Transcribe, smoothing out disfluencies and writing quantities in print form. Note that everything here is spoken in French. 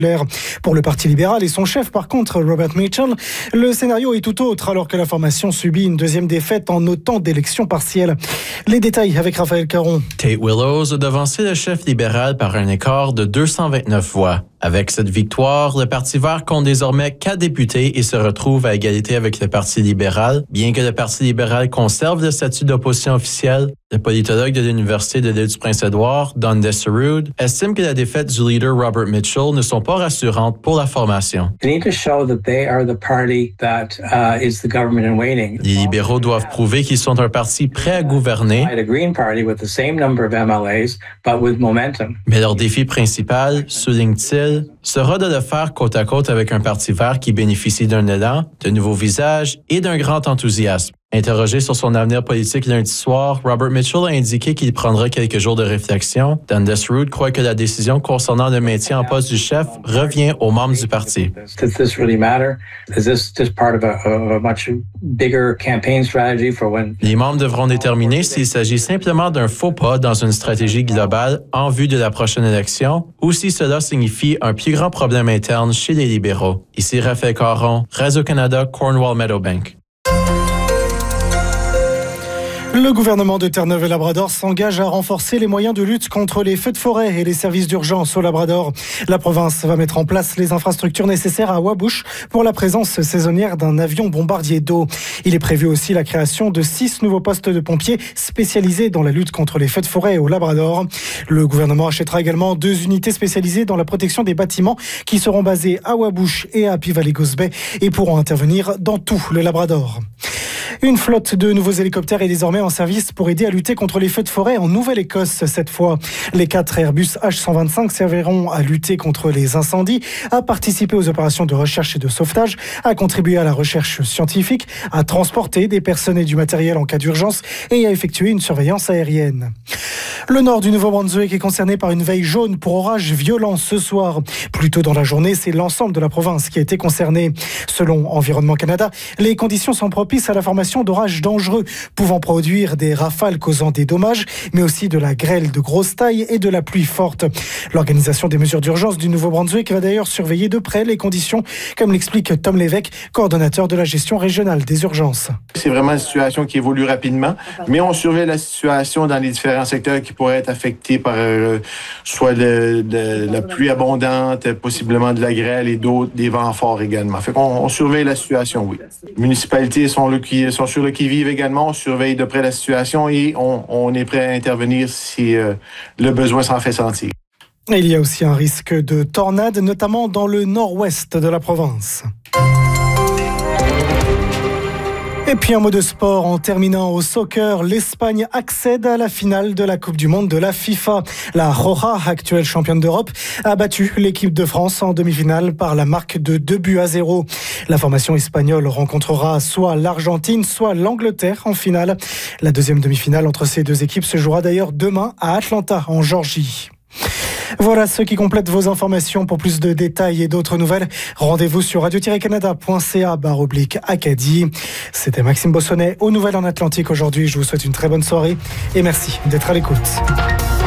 Pour le Parti libéral et son chef, par contre, Robert Mitchell, le scénario est tout autre alors que la formation subit une deuxième défaite en autant d'élections partielles. Les détails avec Raphaël Caron. Tate Willows a devancé le chef libéral par un écart de 229 voix. Avec cette victoire, le Parti vert compte désormais 4 députés et se retrouve à égalité avec le Parti libéral. Bien que le Parti libéral conserve le statut d'opposition officielle, le politologue de l'Université de l'île du Prince-Édouard, Don Desseroud, estime que la défaite du leader Robert Mitchell ne sont pas rassurantes pour la formation. Les libéraux doivent prouver qu'ils sont un parti prêt à gouverner, mais leur défi principal, souligne-t-il, sera de le faire côte à côte avec un parti vert qui bénéficie d'un élan, de nouveaux visages et d'un grand enthousiasme. Interrogé sur son avenir politique lundi soir, Robert Mitchell a indiqué qu'il prendra quelques jours de réflexion. Dan Desseroud croit que la décision concernant le maintien en poste du chef revient aux membres du parti. Les membres devront déterminer s'il s'agit simplement d'un faux pas dans une stratégie globale en vue de la prochaine élection ou si cela signifie un plus grand problème interne chez les libéraux. Ici Raphaël Caron, Radio-Canada, Cornwall-Meadowbank. Le gouvernement de Terre-Neuve-et-Labrador s'engage à renforcer les moyens de lutte contre les feux de forêt et les services d'urgence au Labrador. La province va mettre en place les infrastructures nécessaires à Wabush pour la présence saisonnière d'un avion bombardier d'eau. Il est prévu aussi la création de 6 nouveaux postes de pompiers spécialisés dans la lutte contre les feux de forêt au Labrador. Le gouvernement achètera également 2 unités spécialisées dans la protection des bâtiments qui seront basées à Wabush et à Happy Valley-Goose Bay et pourront intervenir dans tout le Labrador. Une flotte de nouveaux hélicoptères est désormais en service pour aider à lutter contre les feux de forêt en Nouvelle-Écosse cette fois. Les 4 Airbus H125 serviront à lutter contre les incendies, à participer aux opérations de recherche et de sauvetage, à contribuer à la recherche scientifique, à transporter des personnes et du matériel en cas d'urgence et à effectuer une surveillance aérienne. Le nord du Nouveau-Brunswick est concerné par une veille jaune pour orages violents ce soir. Plus tôt dans la journée, c'est l'ensemble de la province qui a été concerné. Selon Environnement Canada, les conditions sont propices à la formation d'orages dangereux, pouvant produire des rafales causant des dommages, mais aussi de la grêle de grosse taille et de la pluie forte. L'organisation des mesures d'urgence du Nouveau-Brunswick va d'ailleurs surveiller de près les conditions, comme l'explique Tom Lévesque, coordonnateur de la gestion régionale des urgences. C'est vraiment une situation qui évolue rapidement, mais on surveille la situation dans les différents secteurs qui pourraient être affectés par soit la pluie abondante, possiblement de la grêle et d'autres, des vents forts également. Fait qu'on surveille la situation, oui. Les municipalités sont sur le qui-vive également. On surveille de près la situation et on est prêt à intervenir si le besoin s'en fait sentir. Il y a aussi un risque de tornade, notamment dans le nord-ouest de la province. Et puis un mot de sport en terminant au soccer. L'Espagne accède à la finale de la Coupe du Monde de la FIFA. La Roja, actuelle championne d'Europe, a battu l'équipe de France en demi-finale par la marque de 2-0. La formation espagnole rencontrera soit l'Argentine, soit l'Angleterre en finale. La deuxième demi-finale entre ces deux équipes se jouera d'ailleurs demain à Atlanta, en Géorgie. Voilà ce qui complète vos informations. Pour plus de détails et d'autres nouvelles, rendez-vous sur radio-canada.ca/Acadie. C'était Maxime Bossonnet aux Nouvelles en Atlantique aujourd'hui. Je vous souhaite une très bonne soirée et merci d'être à l'écoute.